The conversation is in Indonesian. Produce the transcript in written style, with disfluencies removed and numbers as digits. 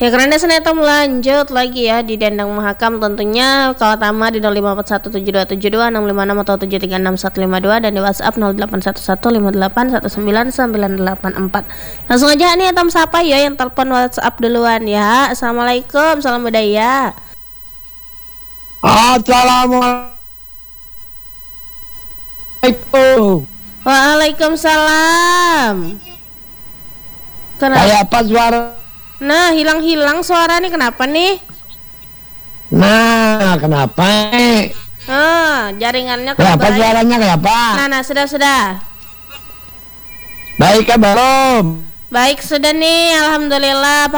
Ya karena Senetom lanjut lagi ya di Dendang Mahakam tentunya. Kalau Tama di 05417272 656 atau 7366152 dan di WhatsApp 081158199984. Langsung aja nih Tom sapa ya yang telepon WhatsApp duluan ya. Assalamualaikum, salam budaya. Assalamualaikum. Waalaikumsalam. Kenapa? Kayak apa suara? Nah, hilang-hilang suara nih, kenapa nih? Nah, kenapa? Jaringannya Kayak apa baik. suaranya kayak apa? Nah, sudah. Baik kan belum? Baik, sudah nih, alhamdulillah.